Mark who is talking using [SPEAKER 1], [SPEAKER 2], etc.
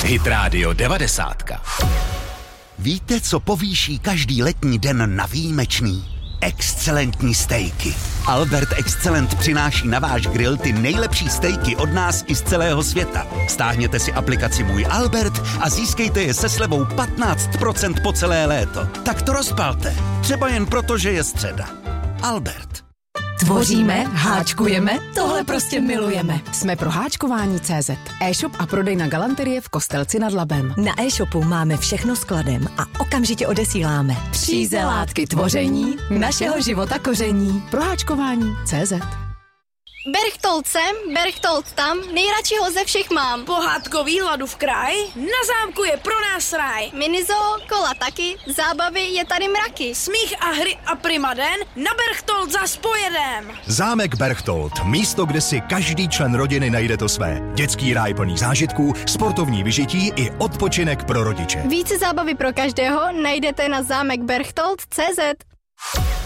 [SPEAKER 1] Hit Radio 90.
[SPEAKER 2] Víte, co povýší každý letní den na výjimečný? Excelentní stejky. Albert Excellent přináší na váš grill ty nejlepší stejky od nás i z celého světa. Stáhněte si aplikaci Můj Albert a získejte je se slevou 15% po celé léto. Tak to rozpalte. Třeba jen proto, že je středa. Albert.
[SPEAKER 3] Tvoříme, háčkujeme, tohle prostě milujeme. Jsme pro háčkování.cz. E-shop a prodej na galanterie v Kostelci nad Labem.
[SPEAKER 4] Na e-shopu máme všechno skladem a okamžitě odesíláme.
[SPEAKER 3] Příze látky tvoření, našeho života koření. Pro háčkování.cz.
[SPEAKER 5] Berchtold sem, Berchtold tam, nejradši ho ze všech mám.
[SPEAKER 6] Pohádkový hladu v kraj, na zámku je pro nás ráj.
[SPEAKER 5] Minizoo, kola taky, zábavy je tady mraky.
[SPEAKER 6] Smích a hry a primaden, na Berchtold zas pojedem.
[SPEAKER 7] Zámek Berchtold, místo, kde si každý člen rodiny najde to své. Dětský ráj plný zážitků, sportovní vyžití i odpočinek pro rodiče.
[SPEAKER 5] Více zábavy pro každého najdete na zámekberchtold.cz.